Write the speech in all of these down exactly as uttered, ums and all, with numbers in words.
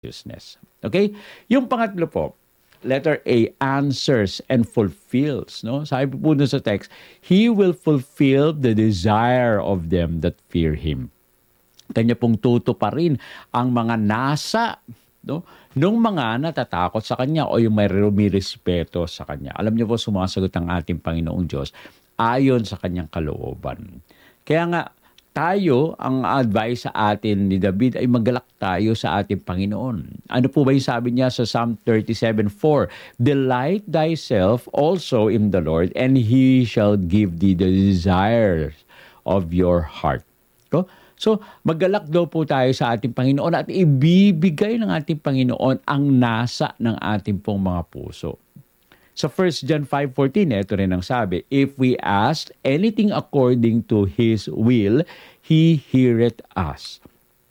righteousness. Okay? Yung pangatlo po, letter A, answers and fulfills. No? Sabi po dun sa text, He will fulfill the desire of them that fear Him. Kanya pong tuto pa rin ang mga nasa, no, nung mga natatakot sa Kanya o yung may rumirespeto sa Kanya. Alam niyo po, sumasagot ang ating Panginoong Diyos ayon sa Kanyang kalooban. Kaya nga, tayo, ang advice sa atin ni David ay magalak tayo sa ating Panginoon. Ano po ba yung sabi niya sa Psalm thirty-seven four? Delight thyself also in the Lord, and He shall give thee the desires of your heart. So, so magalak daw po tayo sa ating Panginoon at ibibigay ng ating Panginoon ang nasa ng ating pong mga puso. Sa First John five fourteen, ito rin ang sabi, If we ask anything according to His will, He heareth us.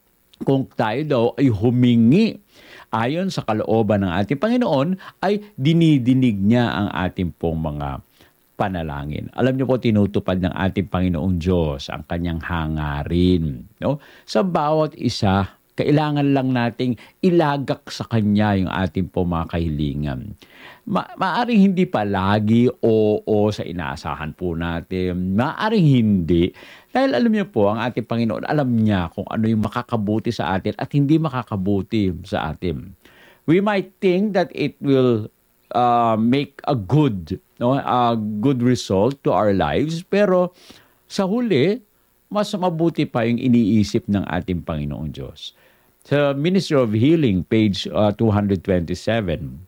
Kung tayo daw ay humingi ayon sa kalooban ng ating Panginoon, ay dinidinig niya ang ating pong mga panalangin. Alam niyo po, tinutupad ng ating Panginoong Diyos ang kanyang hangarin. No? Sa bawat isa, kailangan lang nating ilagak sa Kanya yung ating po mga kahilingan. Ma- maaring hindi palagi oo sa inaasahan po natin. Maaring hindi. Dahil alam niyo po, ang ating Panginoon, alam niya kung ano yung makakabuti sa atin at hindi makakabuti sa atin. We might think that it will uh, make a good, no, a good result to our lives, pero sa huli, mas mabuti pa yung iniisip ng ating Panginoong Diyos. Sa Ministry of Healing, page uh, two twenty-seven,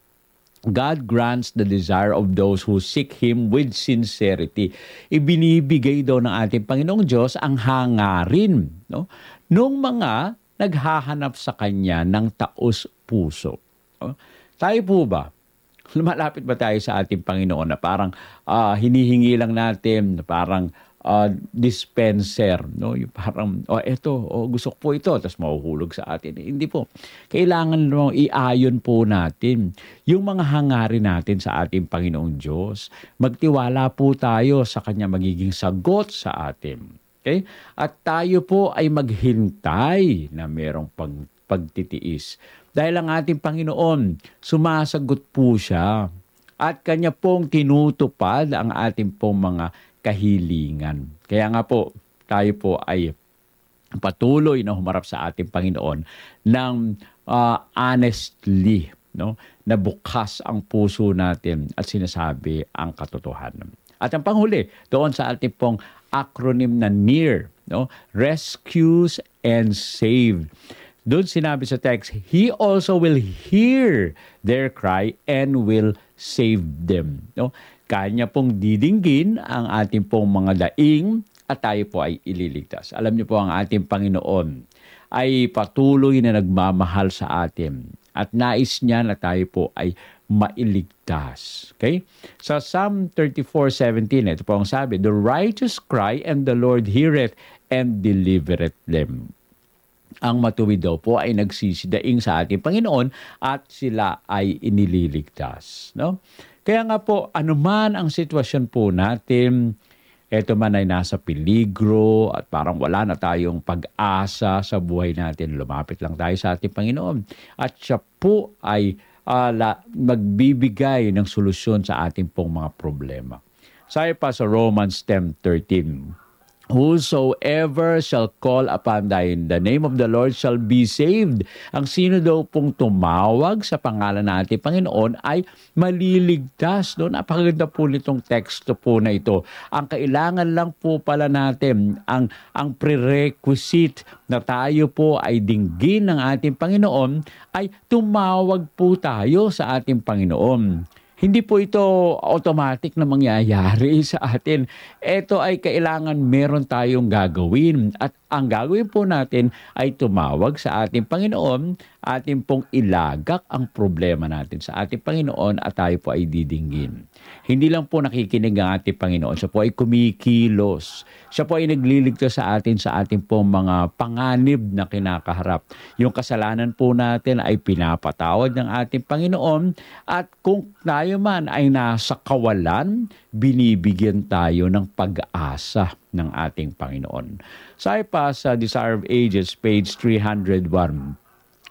God grants the desire of those who seek Him with sincerity. Ibinibigay daw ng ating Panginoong Diyos ang hangarin, no, nung mga naghahanap sa Kanya ng taos-puso. No? Tayo po ba? Lumalapit ba tayo sa ating Panginoon na parang uh, hinihingi lang natin, na parang uh, dispenser, no? Yung parang, oh, eto, oh, gusto ko po ito, tapos mahuhulog sa atin. Eh, hindi po. Kailangan no, iayon po natin yung mga hangarin natin sa ating Panginoong Diyos. Magtiwala po tayo sa Kanya magiging sagot sa atin. Okay? At tayo po ay maghintay na merong pag, pagtitiis. Dahil ang ating Panginoon, sumasagot po siya. At Kanya pong tinutupad ang ating pong mga kahilingan. Kaya nga po, tayo po ay patuloy na humarap sa ating Panginoon ng uh, honestly, no? Na bukas ang puso natin at sinasabi ang katotohanan. At ang panghuli, doon sa ating pong acronym na NEAR, no? Rescues and Save. Doon sinabi sa text, He also will hear their cry and will save them. No? Kanya pong didinggin ang ating pong mga daing at tayo po ay ililigtas. Alam niyo po, ang ating Panginoon ay patuloy na nagmamahal sa atin at nais niya na tayo po ay mailigtas. Okay? Sa Psalm thirty-four seventeen, ito po ang sabi, The righteous cry and the Lord heareth and delivereth them. Ang matuwid daw po ay nagsisidaing sa ating Panginoon at sila ay inililigtas. No? Kaya nga po, anuman ang sitwasyon po natin, eto man ay nasa peligro at parang wala na tayong pag-asa sa buhay natin, lumapit lang tayo sa ating Panginoon. At siya po ay uh, la, magbibigay ng solusyon sa ating pong mga problema. Sabi pa sa Romans ten thirteen, Whosoever shall call upon thy the name of the Lord shall be saved. Ang sino daw pong tumawag sa pangalan ng ating Panginoon ay maliligtas. No? Napakaganda po nitong teksto po na ito. Ang kailangan lang po pala natin, ang, ang prerequisite na tayo po ay dinggin ng ating Panginoon ay tumawag po tayo sa ating Panginoon. Hindi po ito automatic na mangyayari sa atin. Ito ay kailangan meron tayong gagawin. At ang gagawin po natin ay tumawag sa ating Panginoon, ating pong ilagak ang problema natin sa ating Panginoon at tayo po ay didinggin. Hindi lang po nakikinig ang ating Panginoon. Siya po ay kumikilos. Siya po ay nagliligtas sa atin sa ating pong mga panganib na kinakaharap. Yung kasalanan po natin ay pinapatawad ng ating Panginoon at kung tayo man ay nasa kawalan, binibigyan tayo ng pag-asa ng ating Panginoon. Sabi pa sa Desire of Ages, page three oh one,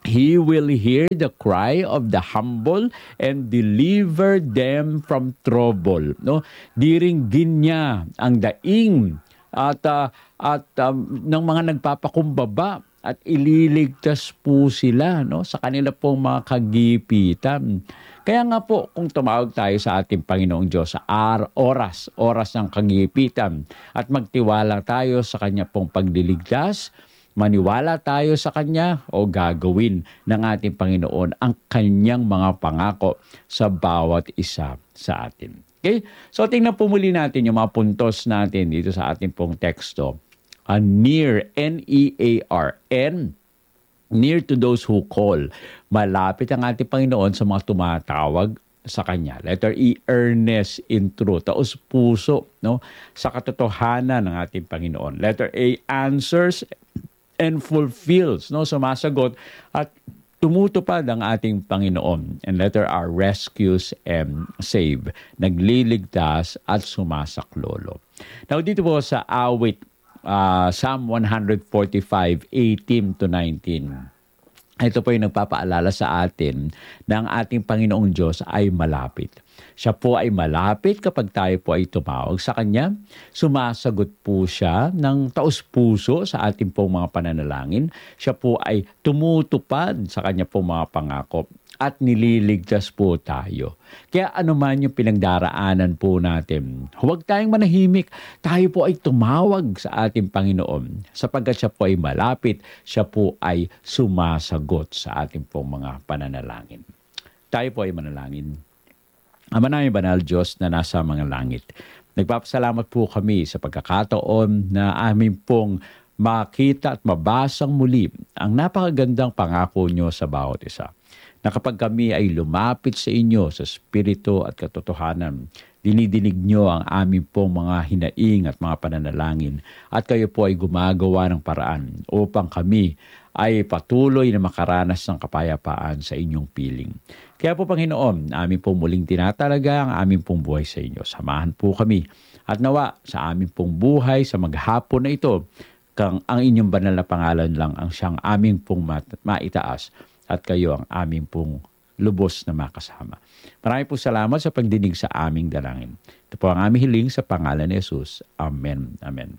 He will hear the cry of the humble and deliver them from trouble. No, diringgin niya ang daing at uh, at um, ng mga nagpapakumbaba at ililigtas po sila, no, sa kanila pong mga kagipitan. Kaya nga po, kung tumawag tayo sa ating Panginoong Diyos sa ar- oras, oras ng kagipitan at magtiwala tayo sa Kanya pong pagliligtas, maniwala tayo sa Kanya o gagawin ng ating Panginoon ang Kanyang mga pangako sa bawat isa sa atin. Okay? So tingnan po muli natin yung mga puntos natin dito sa ating pong teksto. Uh, near, N E A R, N, near to those who call. Malapit ang ating Panginoon sa mga tumatawag sa Kanya. Letter E, earnest in truth. Taos puso, no, sa katotohanan ng ating Panginoon. Letter A, answers and fulfills, no, sumasagot at tumutupad ang ating Panginoon. And letter R, rescues and save, nagliligtas at sumasaklolo. Now dito po sa awit, uh, Psalm one forty-five, eighteen to nineteen. Ito po yung nagpapaalala sa atin na ang ating Panginoong Diyos ay malapit. Siya po ay malapit kapag tayo po ay tumawag sa Kanya. Sumasagot po siya ng taos-puso sa ating pong mga pananalangin. Siya po ay tumutupad sa Kanya pong mga pangako at nililigtas po tayo. Kaya anuman yung pinagdaraanan po natin, huwag tayong manahimik. Tayo po ay tumawag sa ating Panginoon sapagkat siya po ay malapit, siya po ay sumasagot sa ating pong mga pananalangin. Tayo po ay manalangin. Ama namin banal Diyos na nasa mga langit, nagpapasalamat po kami sa pagkakataon na amin pong makita at mabasang muli ang napakagandang pangako nyo sa bawat isa. Na kapag kami ay lumapit sa inyo sa spirito at katotohanan, dinidinig nyo ang aming pong mga hinaing at mga pananalangin at kayo po ay gumagawa ng paraan upang kami ay patuloy na makaranas ng kapayapaan sa inyong piling. Kaya po Panginoon, amin pong muling tinatalaga ang aming pong buhay sa inyo. Samahan po kami at nawa sa aming pong buhay sa maghapon na ito, kang ang inyong banal na pangalan lang ang siyang aming pong maitaas at kayo ang aming pong lubos na makasama. Maraming po salamat sa pagdinig sa aming dalangin. Ito po ang aming hiling sa pangalan ni Jesus. Amen. Amen.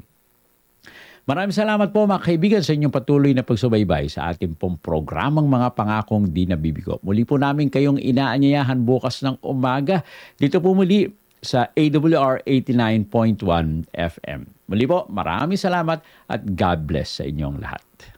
Maraming salamat po mga kaibigan sa inyong patuloy na pagsubaybay sa ating pong programang mga pangakong di nabibigo. Muli po namin kayong inaanyayahan bukas ng umaga. Dito po muli sa A W R eighty-nine point one F M. Muli po, maraming salamat at God bless sa inyong lahat.